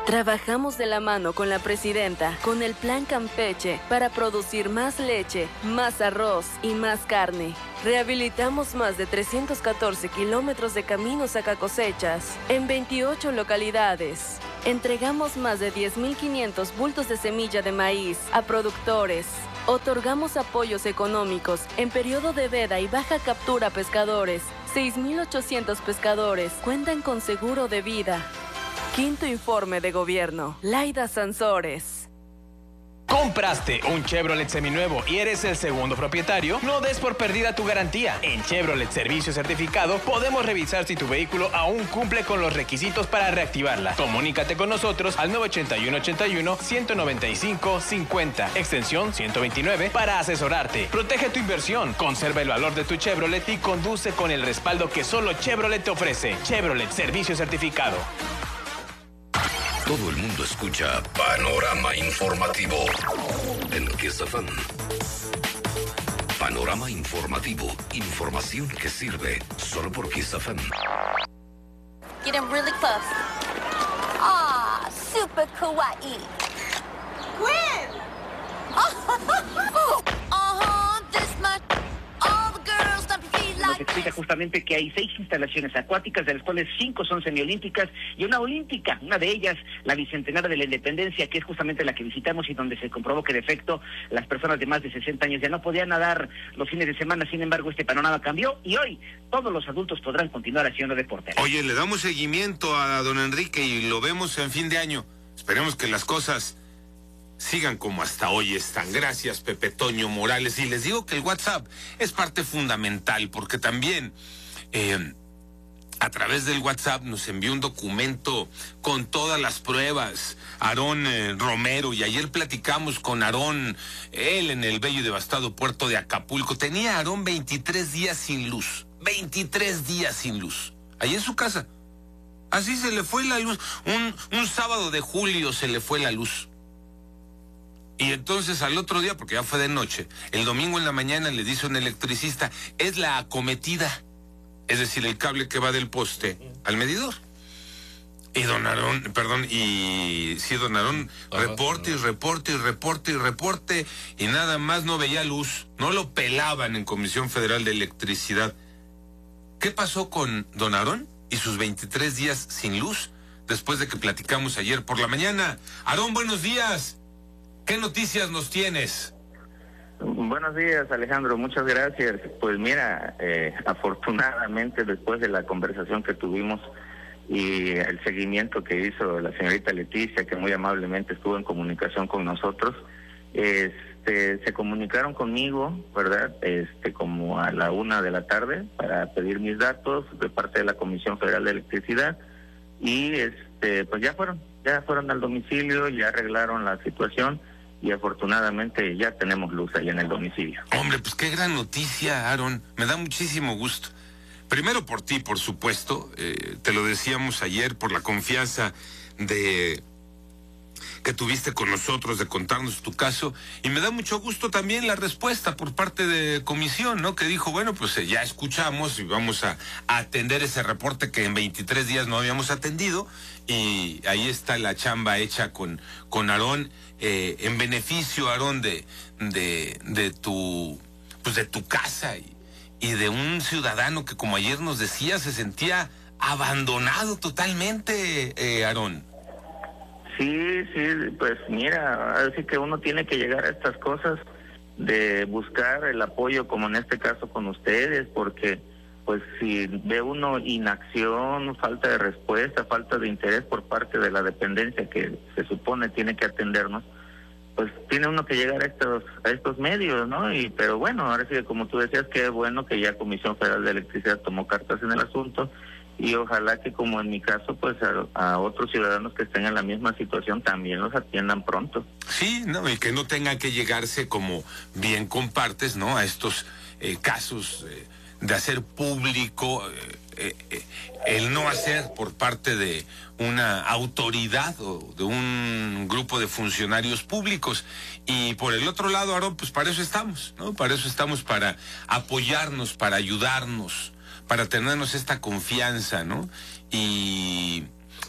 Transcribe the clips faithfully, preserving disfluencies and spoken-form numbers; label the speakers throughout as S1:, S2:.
S1: Trabajamos de la mano con la presidenta, con el Plan Campeche, para producir más leche, más arroz y más carne. Rehabilitamos más de trescientos catorce kilómetros de caminos saca cosechas en veintiocho localidades. Entregamos más de diez mil quinientos bultos de semilla de maíz a productores. Otorgamos apoyos económicos en periodo de veda y baja captura a pescadores. seis mil ochocientos pescadores cuentan con seguro de vida. Quinto informe de gobierno. Laida Sansores.
S2: ¿Compraste un Chevrolet seminuevo y eres el segundo propietario? No des por perdida tu garantía. En Chevrolet Servicio Certificado podemos revisar si tu vehículo aún cumple con los requisitos para reactivarla. Comunícate con nosotros al nueve ocho uno, ocho uno, uno nueve cinco, cinco cero, extensión ciento veintinueve, para asesorarte. Protege tu inversión, conserva el valor de tu Chevrolet y conduce con el respaldo que solo Chevrolet te ofrece. Chevrolet Servicio Certificado.
S3: Todo el mundo escucha Panorama Informativo en Kiss F M. Panorama Informativo, información que sirve solo por Kiss F M.
S4: Get him really close. Ah, super kawaii.
S5: Gwen!
S4: Uh-huh, this much. All the girls don't feel
S6: Nos
S4: like
S6: explica justamente que hay seis instalaciones acuáticas, de las cuales cinco son semiolímpicas y una olímpica. Una de ellas, la Bicentenaria de la Independencia, que es justamente la que visitamos y donde se comprobó que de efecto las personas de más de sesenta años ya no podían nadar los fines de semana. Sin embargo, este panorama cambió y hoy todos los adultos podrán continuar haciendo deporte.
S7: Oye, le damos seguimiento a don Enrique y lo vemos en fin de año. Esperemos que las cosas sigan como hasta hoy están. Gracias, Pepe Toño Morales. Y les digo que el WhatsApp es parte fundamental, porque también eh, a través del WhatsApp nos envió un documento con todas las pruebas Aarón eh, Romero, y ayer platicamos con Aarón, él en el bello y devastado puerto de Acapulco. Tenía Aarón veintitrés días sin luz, veintitrés días sin luz, ahí en su casa. Así se le fue la luz, un, un sábado de julio se le fue la luz. Y entonces al otro día, porque ya fue de noche, el domingo en la mañana le dice un electricista, es la acometida, es decir, el cable que va del poste al medidor. Y don Aarón, perdón, y sí, don Aarón, reporte y reporte y reporte y reporte, y nada más no veía luz, no lo pelaban en Comisión Federal de Electricidad. ¿Qué pasó con don Aarón y sus veintitrés días sin luz después de que platicamos ayer por la mañana? Aarón, buenos días. ¿Qué noticias nos tienes?
S8: Buenos días, Alejandro, muchas gracias. Pues mira, eh, afortunadamente después de la conversación que tuvimos y el seguimiento que hizo la señorita Leticia, que muy amablemente estuvo en comunicación con nosotros, este, se comunicaron conmigo, ¿verdad? Este, como a la una de la tarde para pedir mis datos de parte de la Comisión Federal de Electricidad y este, pues ya fueron, ya fueron al domicilio, ya arreglaron la situación. Y afortunadamente ya tenemos luz ahí en el domicilio.
S7: Hombre, pues qué gran noticia, Aarón. Me da muchísimo gusto. Primero por ti, por supuesto. Eh, te lo decíamos ayer, por la confianza de que tuviste con nosotros, de contarnos tu caso. Y me da mucho gusto también la respuesta por parte de comisión, ¿no? Que dijo, bueno, pues eh, ya escuchamos y vamos a, a atender ese reporte que en veintitrés días no habíamos atendido. Y ahí está la chamba hecha con, con Aarón. Eh, en beneficio, Aarón, de, de, de tu, pues de tu casa y, y de un ciudadano que, como ayer nos decía, se sentía abandonado totalmente, eh, Aarón.
S8: Sí, sí, pues mira, así que uno tiene que llegar a estas cosas de buscar el apoyo, como en este caso con ustedes, porque pues si ve uno inacción, falta de respuesta, falta de interés por parte de la dependencia que se supone tiene que atendernos, pues tiene uno que llegar a estos a estos medios, ¿no? Y pero bueno, ahora sí que como tú decías, qué bueno que ya Comisión Federal de Electricidad tomó cartas en el asunto y ojalá que como en mi caso, pues a, a otros ciudadanos que estén en la misma situación también los atiendan pronto.
S7: Sí, no, y que no tenga que llegarse, como bien compartes, ¿no? A estos eh, casos eh, de hacer público eh, eh, el no hacer por parte de una autoridad o de un grupo de funcionarios públicos. Y por el otro lado, Aarón, pues para eso estamos, ¿no? Para eso estamos, para apoyarnos, para ayudarnos, para tenernos esta confianza, ¿no? Y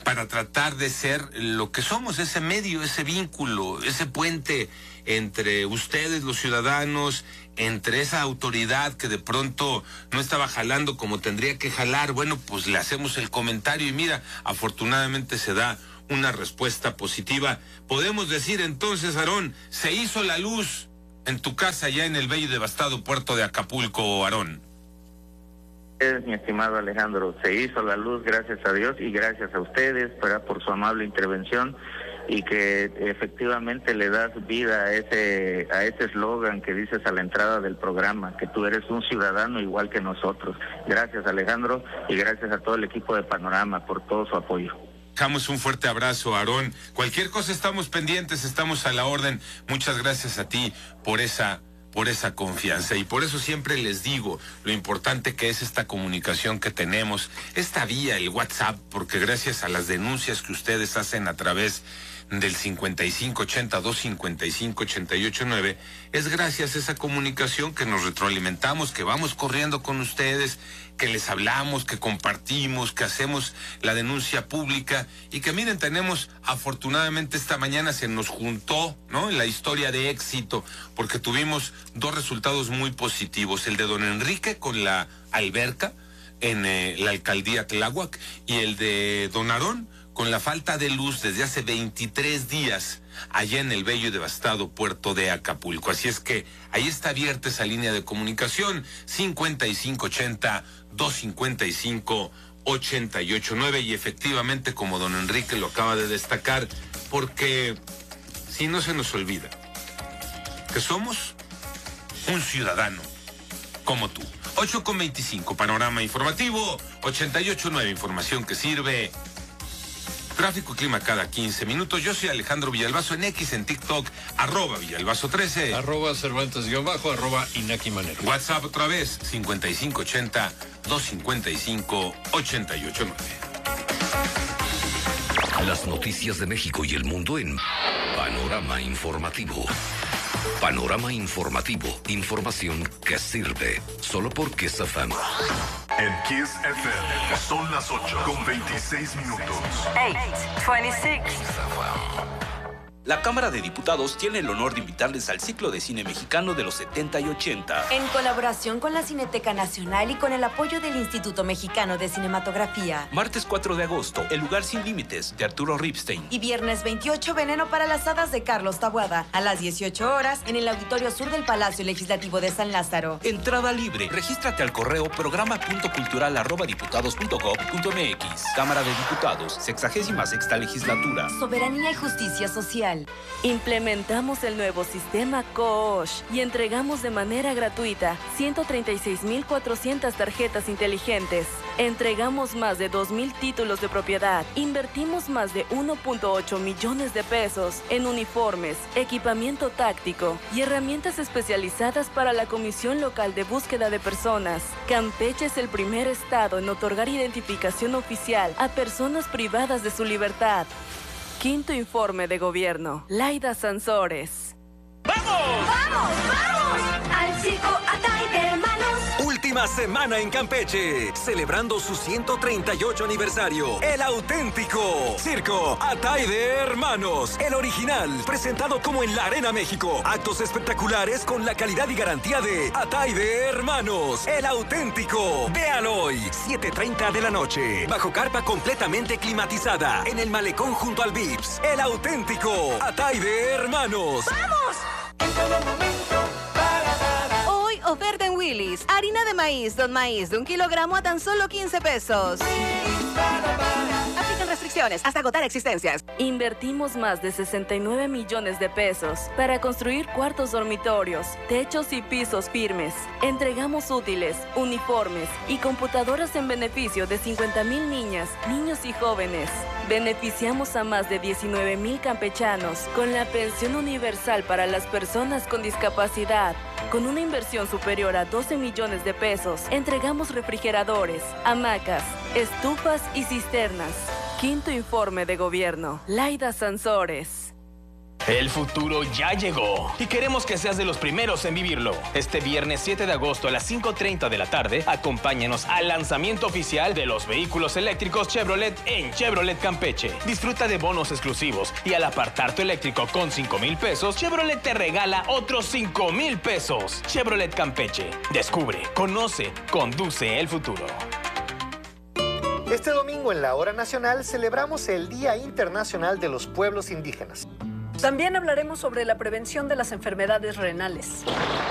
S7: para tratar de ser lo que somos, ese medio, ese vínculo, ese puente entre ustedes, los ciudadanos, entre esa autoridad que de pronto no estaba jalando como tendría que jalar. Bueno, pues le hacemos el comentario y mira, afortunadamente se da una respuesta positiva. Podemos decir entonces, Aarón, se hizo la luz en tu casa ya en el bello y devastado puerto de Acapulco, Aarón.
S8: Es, mi estimado Alejandro, se hizo la luz, gracias a Dios y gracias a ustedes para, por su amable intervención, y que efectivamente le das vida a ese a ese eslogan que dices a la entrada del programa, que tú eres un ciudadano igual que nosotros. Gracias, Alejandro, y gracias a todo el equipo de Panorama por todo su apoyo.
S7: Dejamos un fuerte abrazo, Aarón. Cualquier cosa estamos pendientes, estamos a la orden. Muchas gracias a ti por esa por esa confianza, y por eso siempre les digo lo importante que es esta comunicación que tenemos, esta vía, el WhatsApp, porque gracias a las denuncias que ustedes hacen a través del cincuenta y cinco ochenta, dos cincuenta y cinco, ochenta y ocho nueve, es gracias a esa comunicación que nos retroalimentamos, que vamos corriendo con ustedes, que les hablamos, que compartimos, que hacemos la denuncia pública, y que miren, tenemos, afortunadamente esta mañana se nos juntó, ¿no?, la historia de éxito, porque tuvimos dos resultados muy positivos, el de don Enrique con la alberca en eh, la alcaldía Tláhuac, y el de don Aarón con la falta de luz desde hace veintitrés días allá en el bello y devastado puerto de Acapulco. Así es que ahí está abierta esa línea de comunicación, cincuenta y cinco ochenta, dos cincuenta y cinco, ochenta y ocho nueve, y efectivamente, como don Enrique lo acaba de destacar, porque si no se nos olvida que somos un ciudadano como tú. ocho con veinticinco, panorama informativo, ochenta y ocho nueve, información que sirve. Tráfico y clima cada quince minutos. Yo soy Alejandro Villalbazo en X, en TikTok, arroba Villalbazo trece.
S9: Arroba Cervantes guión bajo, arroba Inaki Manero.
S7: WhatsApp otra vez, cincuenta y cinco ochenta, dos cincuenta y cinco, ochenta y ocho nueve.
S3: Las noticias de México y el mundo en Panorama Informativo. Panorama Informativo, información que sirve. Solo por Kiss F M.
S10: En Kiss F M son las ocho con veintiséis minutos.
S1: ocho veintiséis.
S11: La Cámara de Diputados tiene el honor de invitarles al ciclo de cine mexicano de los setenta y ochenta.
S12: En colaboración con la Cineteca Nacional y con el apoyo del Instituto Mexicano de Cinematografía.
S11: Martes cuatro de agosto, El lugar sin límites, de Arturo Ripstein.
S12: Y viernes veintiocho, Veneno para las hadas, de Carlos Taboada. A las dieciocho horas, en el Auditorio Sur del Palacio Legislativo de San Lázaro.
S11: Entrada libre. Regístrate al correo programa punto cultural arroba diputados punto gob punto mx. Cámara de Diputados, sexagésima sexta legislatura.
S12: Soberanía y justicia social.
S1: Implementamos el nuevo sistema COOSH y entregamos de manera gratuita ciento treinta y seis mil cuatrocientas tarjetas inteligentes. Entregamos más de dos mil títulos de propiedad. Invertimos más de uno punto ocho millones de pesos en uniformes, equipamiento táctico y herramientas especializadas para la Comisión Local de Búsqueda de Personas. Campeche es el primer estado en otorgar identificación oficial a personas privadas de su libertad. Quinto informe de gobierno. Laida Sansores.
S13: ¡Vamos! ¡Vamos, vamos! Al circo Atay de Hermanos.
S14: Última semana en Campeche, celebrando su ciento treinta y ocho aniversario. El auténtico Circo Atay de Hermanos, el original, presentado como en la Arena México. Actos espectaculares con la calidad y garantía de Atay de Hermanos, el auténtico. Véalo hoy, siete treinta de la noche, bajo carpa completamente climatizada, en el malecón junto al Vips. El auténtico Atay de Hermanos.
S13: ¡Vamos! En todo momento, para nada.
S15: Hoy oferta en Willy's. Harina de maíz, Don Maíz, de un kilogramo a tan solo quince pesos. Aplican restricciones hasta agotar existencias.
S1: Invertimos más de sesenta y nueve millones de pesos para construir cuartos dormitorios, techos y pisos firmes. Entregamos útiles, uniformes y computadoras en beneficio de cincuenta mil niñas, niños y jóvenes. Beneficiamos a más de diecinueve mil campechanos con la pensión universal para las personas con discapacidad. Con una inversión superior a doce millones de pesos, entregamos refrigeradores, hamacas, estufas y cisternas. Quinto informe de gobierno. Laida Sansores.
S2: El futuro ya llegó y queremos que seas de los primeros en vivirlo. Este viernes siete de agosto a las cinco treinta de la tarde, acompáñanos al lanzamiento oficial de los vehículos eléctricos Chevrolet en Chevrolet Campeche. Disfruta de bonos exclusivos y al apartar tu eléctrico con cinco mil pesos, Chevrolet te regala otros cinco mil pesos. Chevrolet Campeche. Descubre, conoce, conduce el futuro.
S16: Este domingo en la Hora Nacional celebramos el Día Internacional de los Pueblos Indígenas.
S17: También hablaremos sobre la prevención de las enfermedades renales.